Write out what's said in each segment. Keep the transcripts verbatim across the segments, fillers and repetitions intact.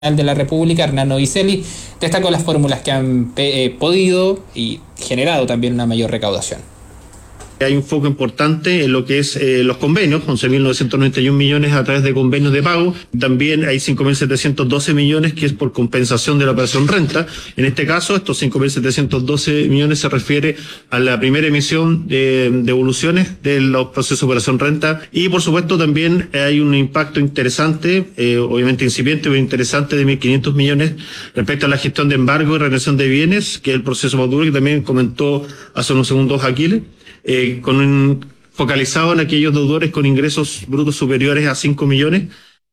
de la República, Hernán Novicelli, destacó las fórmulas que han eh, podido y generado también una mayor recaudación. Hay un foco importante en lo que es eh, los convenios, once mil novecientos noventa y un millones a través de convenios de pago. También hay cinco mil setecientos doce millones que es por compensación de la operación renta. En este caso, estos cinco mil setecientos doce millones se refiere a la primera emisión de devoluciones de los procesos de operación renta. Y por supuesto también hay un impacto interesante, eh, obviamente incipiente, pero interesante de mil quinientos millones respecto a la gestión de embargo y retención de bienes, que es el proceso más duro que también comentó hace unos segundos Aquiles. Eh, con un, focalizado en aquellos deudores con ingresos brutos superiores a cinco millones.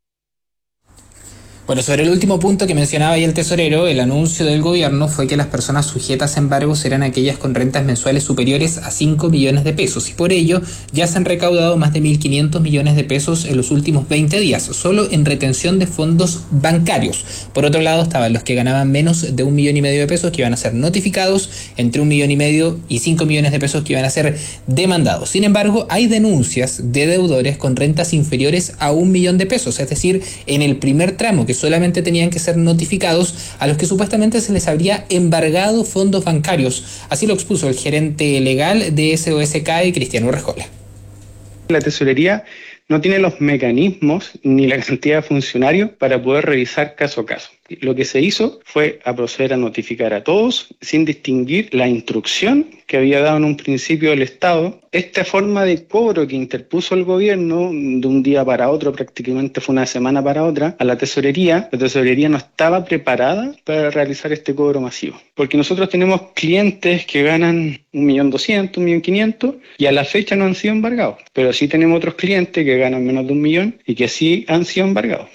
Bueno, sobre el último punto que mencionaba ahí el tesorero, el anuncio del gobierno fue que las personas sujetas a embargos eran aquellas con rentas mensuales superiores a cinco millones de pesos y por ello ya se han recaudado más de mil quinientos millones de pesos en los últimos veinte días, solo en retención de fondos bancarios. Por otro lado estaban los que ganaban menos de un millón y medio de pesos que iban a ser notificados, entre un millón y medio y cinco millones de pesos que iban a ser demandados. Sin embargo, hay denuncias de deudores con rentas inferiores a un millón de pesos, es decir, en el primer tramo que solamente tenían que ser notificados a los que supuestamente se les habría embargado fondos bancarios. Así lo expuso el gerente legal de S O S C A E, Cristiano Urrejola. La tesorería no tiene los mecanismos ni la cantidad de funcionarios para poder revisar caso a caso. Lo que se hizo fue a proceder a notificar a todos sin distinguir la instrucción que había dado en un principio el Estado. Esta forma de cobro que interpuso el gobierno de un día para otro, prácticamente fue una semana para otra, a la tesorería, la tesorería no estaba preparada para realizar este cobro masivo. Porque nosotros tenemos clientes que ganan un millón doscientos, un millón quinientos y a la fecha no han sido embargados. Pero sí tenemos otros clientes que ganan menos de un millón y que sí han sido embargados.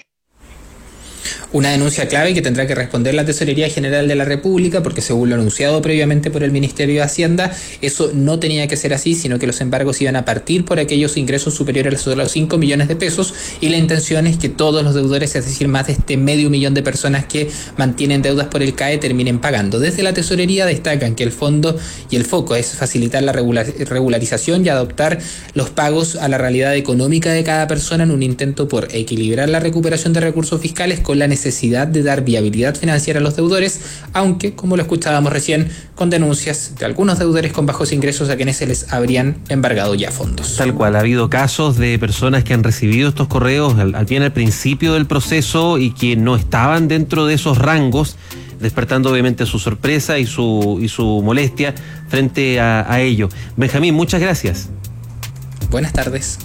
Una denuncia clave que tendrá que responder la Tesorería General de la República porque según lo anunciado previamente por el Ministerio de Hacienda, eso no tenía que ser así, sino que los embargos iban a partir por aquellos ingresos superiores a los cinco millones de pesos y la intención es que todos los deudores, es decir, más de este medio millón de personas que mantienen deudas por el C A E, terminen pagando. Desde la Tesorería destacan que el fondo y el foco es facilitar la regular, regularización y adoptar los pagos a la realidad económica de cada persona en un intento por equilibrar la recuperación de recursos fiscales con la necesidad necesidad de dar viabilidad financiera a los deudores, aunque, como lo escuchábamos recién, con denuncias de algunos deudores con bajos ingresos a quienes se les habrían embargado ya fondos. Tal cual, ha habido casos de personas que han recibido estos correos al, al bien al principio del proceso y que no estaban dentro de esos rangos, despertando obviamente su sorpresa y su, y su molestia frente a, a ello. Benjamín, muchas gracias. Buenas tardes.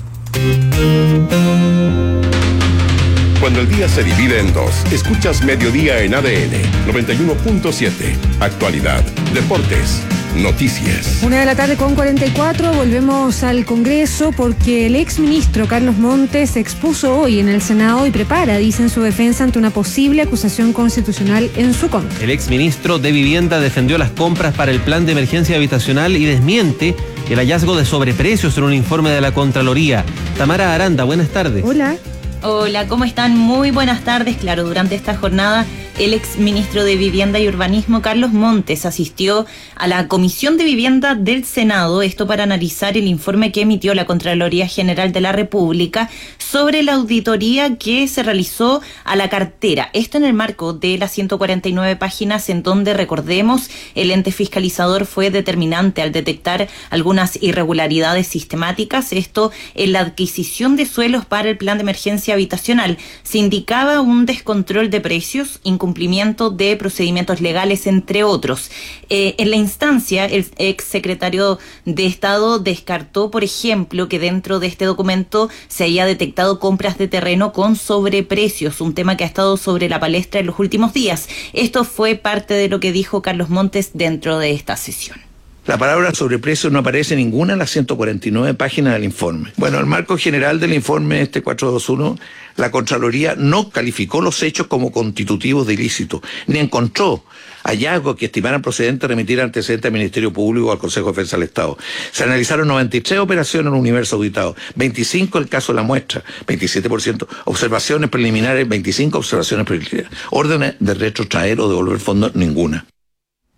Cuando el día se divide en dos, escuchas Mediodía en A D N noventa y uno punto siete. Actualidad, deportes, noticias. Una de la tarde con cuarenta y cuatro, volvemos al Congreso porque el exministro Carlos Montes se expuso hoy en el Senado y prepara, dicen, su defensa ante una posible acusación constitucional en su contra. El exministro de Vivienda defendió las compras para el plan de emergencia habitacional y desmiente el hallazgo de sobreprecios en un informe de la Contraloría. Tamara Aranda, buenas tardes. Hola. Hola, ¿cómo están? Muy buenas tardes. Claro, durante esta jornada el ex ministro de Vivienda y Urbanismo, Carlos Montes, asistió a la Comisión de Vivienda del Senado, esto para analizar el informe que emitió la Contraloría General de la República sobre la auditoría que se realizó a la cartera. Esto en el marco de las ciento cuarenta y nueve páginas en donde, recordemos, el ente fiscalizador fue determinante al detectar algunas irregularidades sistemáticas, esto en la adquisición de suelos para el plan de emergencia habitacional. Se indicaba un descontrol de precios, incumplimiento de procedimientos legales, entre otros. Eh, en la instancia, el ex secretario de Estado descartó, por ejemplo, que dentro de este documento se haya detectado compras de terreno con sobreprecios, un tema que ha estado sobre la palestra en los últimos días. Esto fue parte de lo que dijo Carlos Montes dentro de esta sesión. La palabra sobreprecio no aparece ninguna en las ciento cuarenta y nueve páginas del informe. Bueno, el marco general del informe este cuatrocientos veintiuno, la Contraloría no calificó los hechos como constitutivos de ilícito, ni encontró hallazgos que estimaran procedente de remitir antecedentes al Ministerio Público o al Consejo de Defensa del Estado. Se analizaron noventa y tres operaciones en un universo auditado, veinticinco el caso de la muestra, veintisiete por ciento, observaciones preliminares, veinticinco observaciones preliminares, órdenes de retrotraer o devolver fondos, ninguna.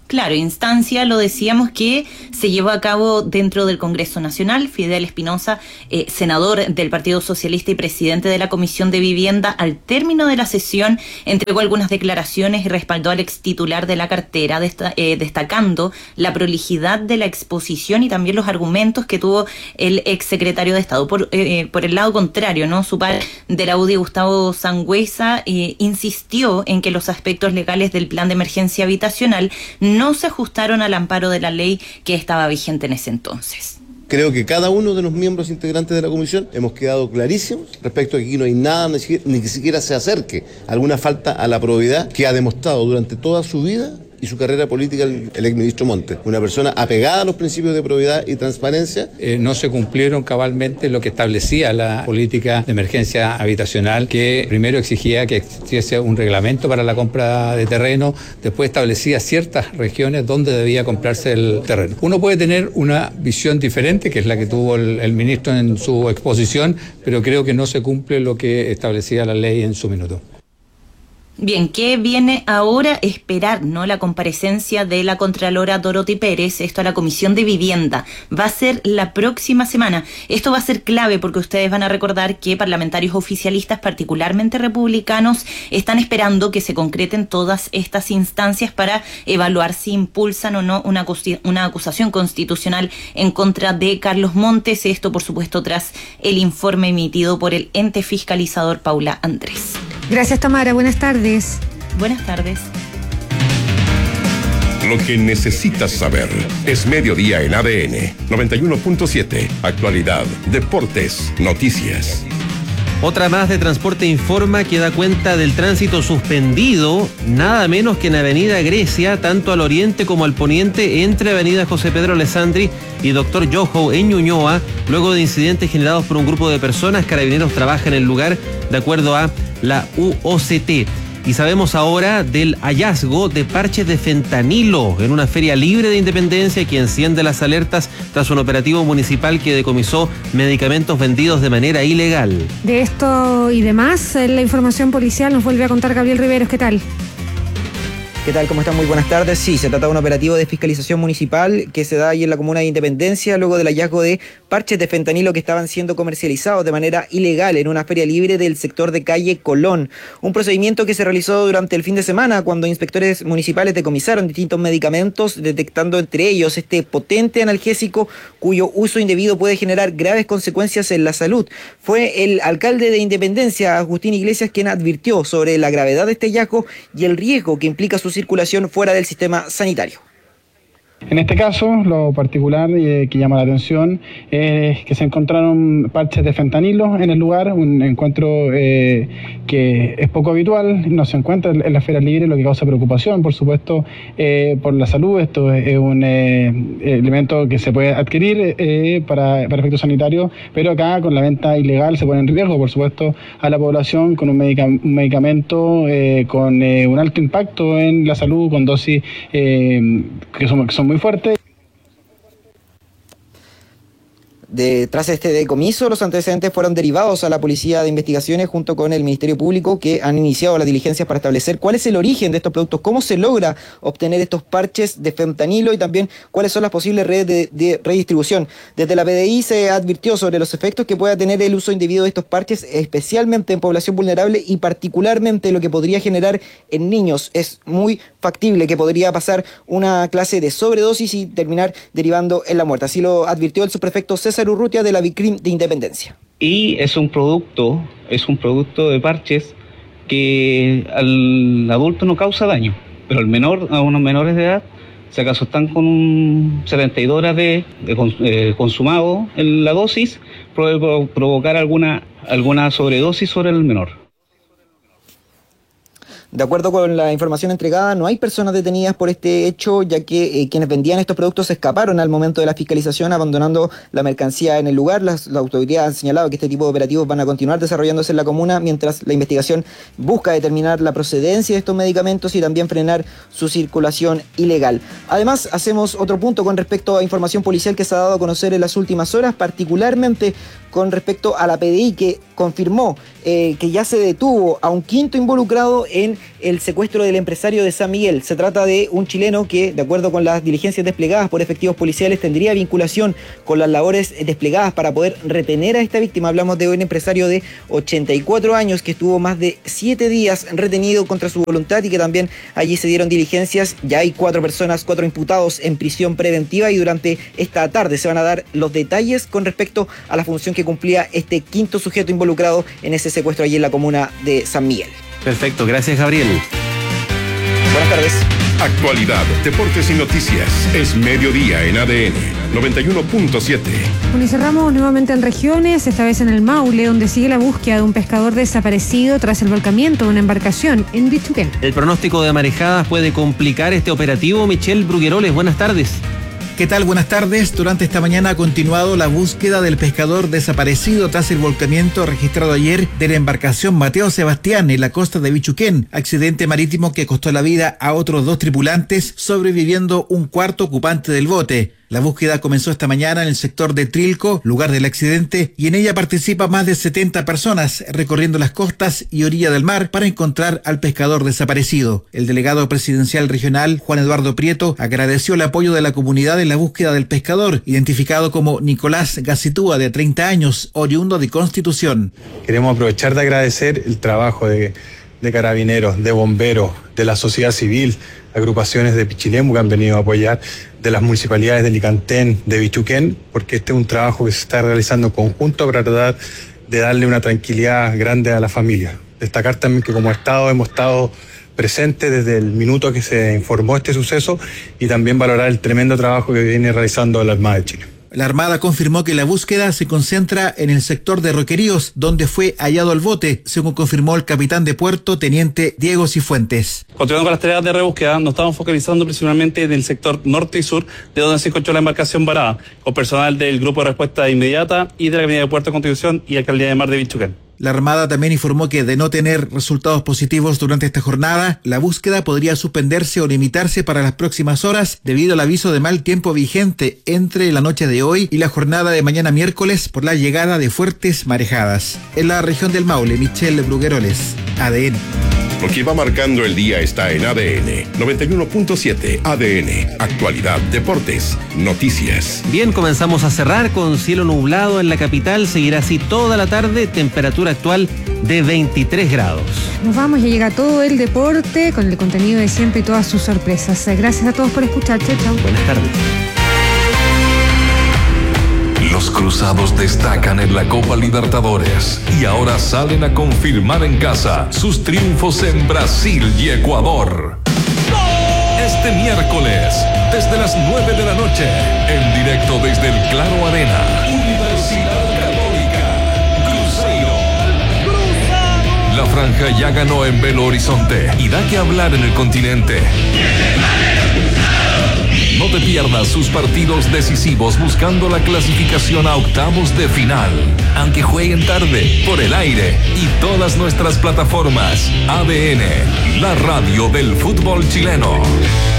Claro, instancia, lo decíamos, que se llevó a cabo dentro del Congreso Nacional. Fidel Espinosa, eh, senador del Partido Socialista y presidente de la Comisión de Vivienda, al término de la sesión entregó algunas declaraciones y respaldó al ex titular de la cartera, desta- eh, destacando la prolijidad de la exposición y también los argumentos que tuvo el ex secretario de Estado. Por, eh, por el lado contrario, ¿no? Su par de la U D I, Gustavo Sangüesa, eh, insistió en que los aspectos legales del plan de emergencia habitacional no se ajustaron al amparo de la ley que estaba vigente en ese entonces. Creo que cada uno de los miembros integrantes de la comisión hemos quedado clarísimos respecto a que aquí no hay nada, ni siquiera, ni que siquiera se acerque a alguna falta a la probidad que ha demostrado durante toda su vida y su carrera política el, el exministro Montes, una persona apegada a los principios de probidad y transparencia. Eh, no se cumplieron cabalmente lo que establecía la política de emergencia habitacional, que primero exigía que existiese un reglamento para la compra de terreno, después establecía ciertas regiones donde debía comprarse el terreno. Uno puede tener una visión diferente, que es la que tuvo el, el ministro en su exposición, pero creo que no se cumple lo que establecía la ley en su minuto. Bien, ¿qué viene ahora? Esperar, ¿no? La comparecencia de la Contralora Dorothy Pérez, esto a la Comisión de Vivienda. Va a ser la próxima semana. Esto va a ser clave porque ustedes van a recordar que parlamentarios oficialistas, particularmente republicanos, están esperando que se concreten todas estas instancias para evaluar si impulsan o no una, una acusación constitucional en contra de Carlos Montes. Esto, por supuesto, tras el informe emitido por el ente fiscalizador Paula Andrés. Gracias, Tamara. Buenas tardes. Buenas tardes. Lo que necesitas saber es Mediodía en A D N noventa y uno punto siete. Actualidad, deportes, noticias. Otra más de Transporte Informa que da cuenta del tránsito suspendido, nada menos que en Avenida Grecia, tanto al oriente como al poniente, entre Avenida José Pedro Alessandri y Doctor Yoho en Ñuñoa, luego de incidentes generados por un grupo de personas. Carabineros trabaja en el lugar de acuerdo a la U O C T. Y sabemos ahora del hallazgo de parches de fentanilo en una feria libre de Independencia que enciende las alertas tras un operativo municipal que decomisó medicamentos vendidos de manera ilegal. De esto y demás, la información policial nos vuelve a contar Gabriel Riveros. ¿Qué tal? ¿Qué tal? ¿Cómo están? Muy buenas tardes. Sí, se trata de un operativo de fiscalización municipal que se da ahí en la comuna de Independencia luego del hallazgo de parches de fentanilo que estaban siendo comercializados de manera ilegal en una feria libre del sector de calle Colón. Un procedimiento que se realizó durante el fin de semana cuando inspectores municipales decomisaron distintos medicamentos, detectando entre ellos este potente analgésico cuyo uso indebido puede generar graves consecuencias en la salud. Fue el alcalde de Independencia, Agustín Iglesias, quien advirtió sobre la gravedad de este hallazgo y el riesgo que implica su circulación fuera del sistema sanitario. En este caso, lo particular eh, que llama la atención es que se encontraron parches de fentanilo en el lugar, un encuentro eh, que es poco habitual, no se encuentra en la feria libre, lo que causa preocupación, por supuesto, eh, por la salud. Esto es un eh, elemento que se puede adquirir eh, para, para efectos sanitarios, pero acá con la venta ilegal se pone en riesgo, por supuesto, a la población con un, medica, un medicamento eh, con eh, un alto impacto en la salud, con dosis eh, que son, que son muy fuerte. De, tras este decomiso, los antecedentes fueron derivados a la Policía de Investigaciones junto con el Ministerio Público, que han iniciado las diligencias para establecer cuál es el origen de estos productos, cómo se logra obtener estos parches de fentanilo y también cuáles son las posibles redes de, de redistribución. Desde la P D I se advirtió sobre los efectos que pueda tener el uso indebido de estos parches, especialmente en población vulnerable y particularmente lo que podría generar en niños. Es muy factible que podría pasar una clase de sobredosis y terminar derivando en la muerte. Así lo advirtió el subprefecto César Urrutia de la Vicrim de Independencia. Y es un producto, es un producto de parches que al adulto no causa daño, pero al menor, a unos menores de edad, si acaso están con un setenta y dos horas de, de eh, consumado en la dosis, puede provocar alguna, alguna sobredosis sobre el menor. De acuerdo con la información entregada, no hay personas detenidas por este hecho, ya que eh, quienes vendían estos productos se escaparon al momento de la fiscalización, abandonando la mercancía en el lugar. Las, las autoridades han señalado que este tipo de operativos van a continuar desarrollándose en la comuna, mientras la investigación busca determinar la procedencia de estos medicamentos y también frenar su circulación ilegal. Además, hacemos otro punto con respecto a información policial que se ha dado a conocer en las últimas horas, particularmente con respecto a la P D I, que confirmó eh, que ya se detuvo a un quinto involucrado en el secuestro del empresario de San Miguel. Se trata de un chileno que, de acuerdo con las diligencias desplegadas por efectivos policiales, tendría vinculación con las labores desplegadas para poder retener a esta víctima. Hablamos de un empresario de ochenta y cuatro años que estuvo más de siete días retenido contra su voluntad y que también allí se dieron diligencias. Ya hay cuatro personas, cuatro imputados en prisión preventiva y durante esta tarde se van a dar los detalles con respecto a la función que cumplía este quinto sujeto involucrado en ese secuestro allí en la comuna de San Miguel. Perfecto, gracias Gabriel. Buenas tardes. Actualidad, deportes y noticias. Es mediodía en A D N noventa y uno punto siete. Bueno, y cerramos nuevamente en regiones, esta vez en el Maule, donde sigue la búsqueda de un pescador desaparecido tras el volcamiento de una embarcación en Bichuquén. El pronóstico de marejadas puede complicar este operativo. Michelle Brugueroles, buenas tardes. ¿Qué tal? Buenas tardes. Durante esta mañana ha continuado la búsqueda del pescador desaparecido tras el volcamiento registrado ayer de la embarcación Mateo Sebastián en la costa de Bichuquén, accidente marítimo que costó la vida a otros dos tripulantes, sobreviviendo un cuarto ocupante del bote. La búsqueda comenzó esta mañana en el sector de Trilco, lugar del accidente, y en ella participa más de setenta personas recorriendo las costas y orilla del mar para encontrar al pescador desaparecido. El delegado presidencial regional, Juan Eduardo Prieto, agradeció el apoyo de la comunidad en la búsqueda del pescador, identificado como Nicolás Gacitúa, de treinta años, oriundo de Constitución. Queremos aprovechar de agradecer el trabajo de, de carabineros, de bomberos, de la sociedad civil, agrupaciones de Pichilemu que han venido a apoyar, de las municipalidades de Licantén, de Bichuquén, porque este es un trabajo que se está realizando en conjunto para tratar de darle una tranquilidad grande a la familia. Destacar también que como Estado hemos estado presentes desde el minuto que se informó este suceso y también valorar el tremendo trabajo que viene realizando la Armada de Chile. La Armada confirmó que la búsqueda se concentra en el sector de Roqueríos, donde fue hallado el bote, según confirmó el capitán de puerto, teniente Diego Cifuentes. Continuando con las tareas de rebúsqueda, nos estamos focalizando principalmente en el sector norte y sur, de donde se encontró la embarcación varada, con personal del Grupo de Respuesta Inmediata y de la Avenida de Puerto Constitución y Alcaldía de Mar de Bichuquén. La Armada también informó que de no tener resultados positivos durante esta jornada, la búsqueda podría suspenderse o limitarse para las próximas horas debido al aviso de mal tiempo vigente entre la noche de hoy y la jornada de mañana miércoles por la llegada de fuertes marejadas. En la región del Maule, Michelle Brugueroles, A D N. Lo que va marcando el día está en A D N noventa y uno punto siete. A D N, actualidad, deportes, noticias. Bien, comenzamos a cerrar con cielo nublado en la capital. Seguirá así toda la tarde, temperatura actual de veintitrés grados. Nos vamos, ya llega todo el deporte con el contenido de siempre y todas sus sorpresas. Gracias a todos por escuchar. Chao, chao. Buenas tardes. Los cruzados destacan en la Copa Libertadores y ahora salen a confirmar en casa sus triunfos en Brasil y Ecuador. Este miércoles, desde las nueve de la noche, en directo desde el Claro Arena, Universidad Católica, Cruzeiro. La franja ya ganó en Belo Horizonte y da que hablar en el continente. No te pierdas sus partidos decisivos buscando la clasificación a octavos de final. Aunque jueguen tarde, por el aire y todas nuestras plataformas. A D N, la radio del fútbol chileno.